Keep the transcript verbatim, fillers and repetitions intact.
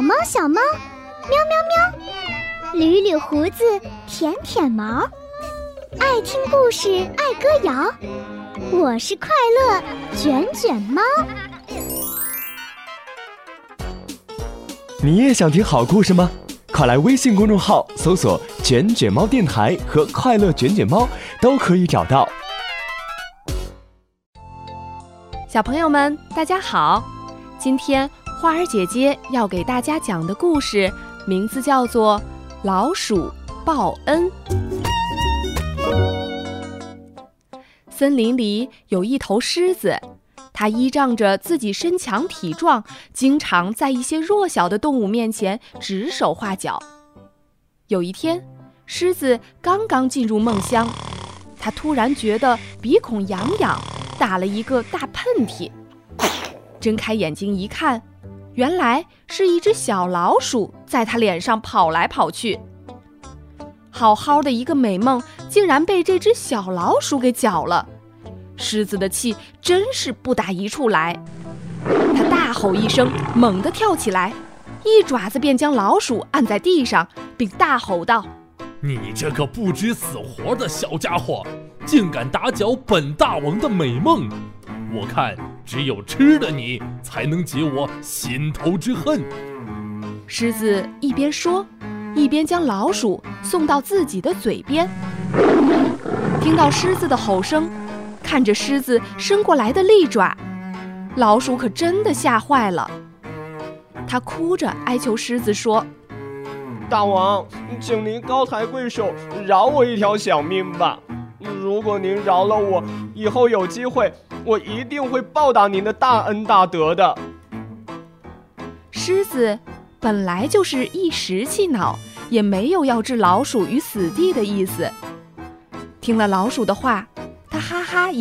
猫小猫，喵喵喵，捋捋胡子，舔舔毛，爱听故事，爱歌谣，我是快乐卷卷猫。 你也想听好故事吗？快来微信公众号搜索卷卷猫电台和快乐卷卷猫，都可以找到。 小朋友们大家好，今天花儿姐姐要给大家讲的故事名字叫做老鼠报恩。森林里有一头狮子，它依仗着自己身强体壮，经常在一些弱小的动物面前指手画脚。有一天，狮子刚刚进入梦乡，它突然觉得鼻孔痒痒，打了一个大喷嚏。睁开眼睛一看，原来是一只小老鼠在它脸上跑来跑去。好好的一个美梦，竟然被这只小老鼠给搅了。狮子的气真是不打一处来，它大吼一声，猛地跳起来，一爪子便将老鼠按在地上，并大吼道： 你这个不知死活的小家伙，竟敢打搅本大王的美梦！我看只有吃了你，才能解我心头之恨。 狮子一边说，一边将老鼠送到自己的嘴边。听到狮子的吼声，看着狮子伸过来的利爪，老鼠可真的吓坏了。他哭着哀求狮子说： 大王，请您高抬贵手，饶我一条小命吧。如果您饶了我，以后有机会，我一定会报答您的大恩大德的。 狮子本来就是一时气恼，也没有要置老鼠于死地的意思。听了老鼠的话，他哈哈一